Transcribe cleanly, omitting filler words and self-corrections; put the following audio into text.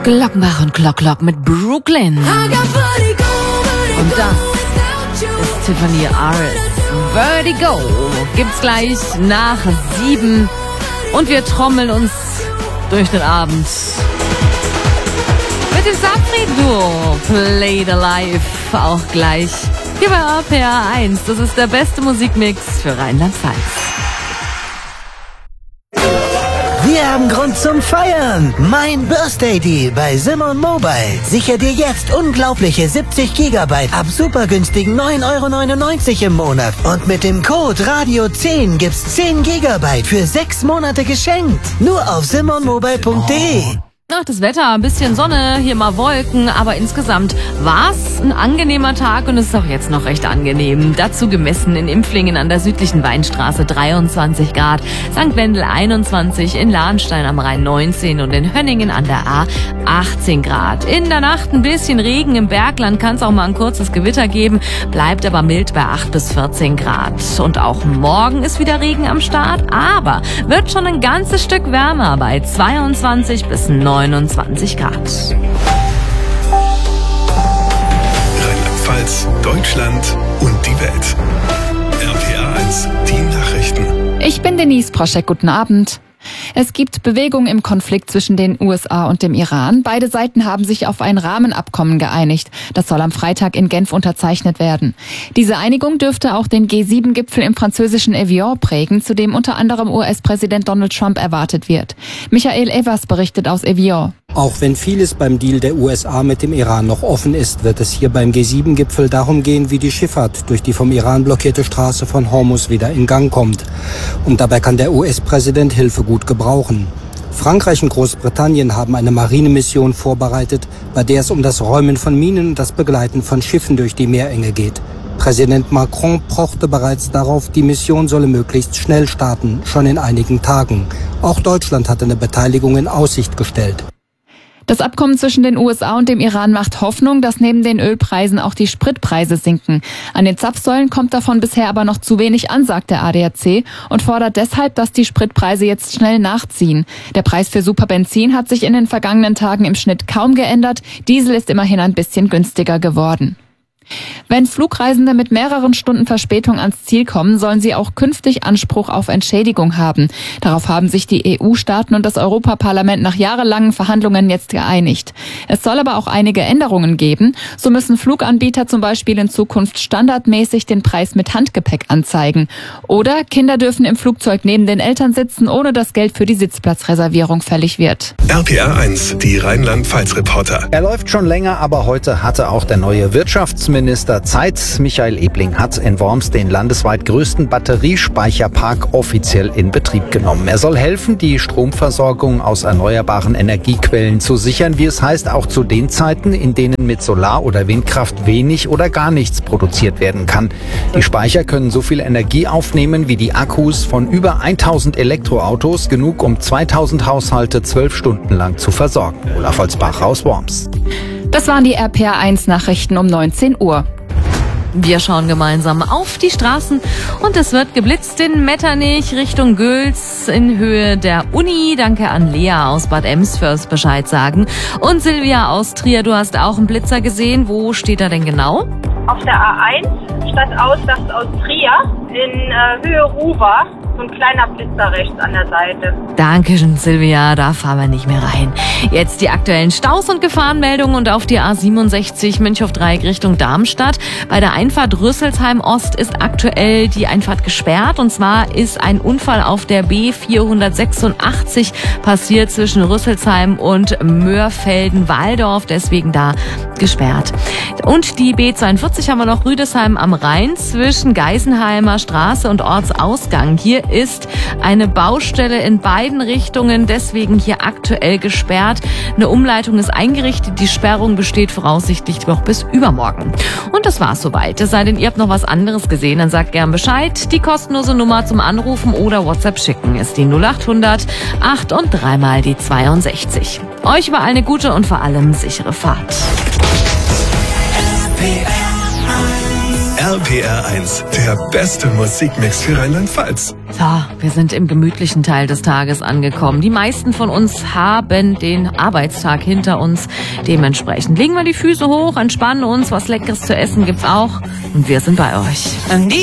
Glockenbach und Glock mit Brooklyn. Und das ist Tiffany Aris. Vertigo gibt's gleich nach 7. Und wir trommeln uns durch den Abend mit dem Sapri-Duo Played Alive auch gleich hier bei RPR 1. Das ist der beste Musikmix für Rheinland-Pfalz. Wir haben Grund zum Feiern. Mein Birthday Deal bei Simon Mobile. Sicher dir jetzt unglaubliche 70 GB ab super günstigen 9,99 € im Monat. Und mit dem Code Radio10 gibt's 10 GB für 6 Monate geschenkt. Nur auf simonmobile.de. Ach, das Wetter, ein bisschen Sonne, hier mal Wolken, aber insgesamt war's ein angenehmer Tag und es ist auch jetzt noch recht angenehm. Dazu gemessen in Impflingen an der südlichen Weinstraße 23 Grad, St. Wendel 21, in Lahnstein am Rhein 19 und in Hönningen an der A 18 Grad. In der Nacht ein bisschen Regen, im Bergland kann es auch mal ein kurzes Gewitter geben, bleibt aber mild bei 8 bis 14 Grad. Und auch morgen ist wieder Regen am Start, aber wird schon ein ganzes Stück wärmer bei 22 bis 29 Grad. Rheinland-Pfalz, Deutschland und die Welt. RPR 1, die Nachrichten. Ich bin Denise Proschek, guten Abend. Es gibt Bewegung im Konflikt zwischen den USA und dem Iran. Beide Seiten haben sich auf ein Rahmenabkommen geeinigt. Das soll am Freitag in Genf unterzeichnet werden. Diese Einigung dürfte auch den G7-Gipfel im französischen Evian prägen, zu dem unter anderem US-Präsident Donald Trump erwartet wird. Michael Evers berichtet aus Evian. Auch wenn vieles beim Deal der USA mit dem Iran noch offen ist, wird es hier beim G7-Gipfel darum gehen, wie die Schifffahrt durch die vom Iran blockierte Straße von Hormuz wieder in Gang kommt. Und dabei kann der US-Präsident Hilfe gut gebrauchen. Frankreich und Großbritannien haben eine Marinemission vorbereitet, bei der es um das Räumen von Minen und das Begleiten von Schiffen durch die Meerenge geht. Präsident Macron pochte bereits darauf, die Mission solle möglichst schnell starten, schon in einigen Tagen. Auch Deutschland hatte eine Beteiligung in Aussicht gestellt. Das Abkommen zwischen den USA und dem Iran macht Hoffnung, dass neben den Ölpreisen auch die Spritpreise sinken. An den Zapfsäulen kommt davon bisher aber noch zu wenig an, sagt der ADAC und fordert deshalb, dass die Spritpreise jetzt schnell nachziehen. Der Preis für Superbenzin hat sich in den vergangenen Tagen im Schnitt kaum geändert. Diesel ist immerhin ein bisschen günstiger geworden. Wenn Flugreisende mit mehreren Stunden Verspätung ans Ziel kommen, sollen sie auch künftig Anspruch auf Entschädigung haben. Darauf haben sich die EU-Staaten und das Europaparlament nach jahrelangen Verhandlungen jetzt geeinigt. Es soll aber auch einige Änderungen geben. So müssen Fluganbieter zum Beispiel in Zukunft standardmäßig den Preis mit Handgepäck anzeigen. Oder Kinder dürfen im Flugzeug neben den Eltern sitzen, ohne dass Geld für die Sitzplatzreservierung fällig wird. RPR 1, die Rheinland-Pfalz-Reporter. Er läuft schon länger, aber heute hatte auch der neue Wirtschaftsminister Zeit. Michael Ebling hat in Worms den landesweit größten Batteriespeicherpark offiziell in Betrieb genommen. Er soll helfen, die Stromversorgung aus erneuerbaren Energiequellen zu sichern, wie es heißt, auch zu den Zeiten, in denen mit Solar- oder Windkraft wenig oder gar nichts produziert werden kann. Die Speicher können so viel Energie aufnehmen wie die Akkus von über 1000 Elektroautos, genug um 2000 Haushalte 12 Stunden lang zu versorgen. Olaf Holzbach aus Worms. Das waren die RPR 1 Nachrichten um 19 Uhr. Wir schauen gemeinsam auf die Straßen und es wird geblitzt in Metternich Richtung Gülz in Höhe der Uni. Danke an Lea aus Bad Ems fürs Bescheid sagen. Und Silvia aus Trier, du hast auch einen Blitzer gesehen. Wo steht er denn genau? Auf der A1, stadtauswärts aus Trier, in Höhe Ruwer. So ein kleiner Blitzer rechts an der Seite. Dankeschön, Silvia, da fahren wir nicht mehr rein. Jetzt die aktuellen Staus und Gefahrenmeldungen und auf die A67 Münchhof-Dreieck Richtung Darmstadt. Bei der Einfahrt Rüsselsheim Ost ist aktuell die Einfahrt gesperrt. Und zwar ist ein Unfall auf der B486 passiert zwischen Rüsselsheim und Mörfelden-Walldorf. Deswegen da gesperrt. Und die B42 haben wir noch Rüdesheim am Rhein zwischen Geisenheimer Straße und Ortsausgang. Hier ist eine Baustelle in beiden Richtungen, deswegen hier aktuell gesperrt. Eine Umleitung ist eingerichtet, die Sperrung besteht voraussichtlich noch bis übermorgen. Und das war's soweit. Es sei denn, ihr habt noch was anderes gesehen, dann sagt gern Bescheid. Die kostenlose Nummer zum Anrufen oder WhatsApp schicken ist die 0800 8 und 3 mal die 62. Euch überall eine gute und vor allem sichere Fahrt. RPR 1, der beste Musikmix für Rheinland-Pfalz. So, wir sind im gemütlichen Teil des Tages angekommen. Die meisten von uns haben den Arbeitstag hinter uns. Dementsprechend legen wir die Füße hoch, entspannen uns, was Leckeres zu essen gibt's auch. Und wir sind bei euch.